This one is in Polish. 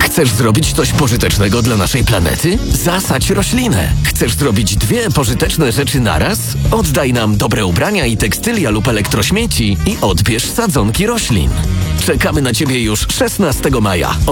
Chcesz zrobić coś pożytecznego dla naszej planety? Zasadź roślinę. Chcesz zrobić 2 pożyteczne rzeczy naraz? Oddaj nam dobre ubrania i tekstylia lub elektrośmieci i odbierz sadzonki roślin. Czekamy na Ciebie już 16 maja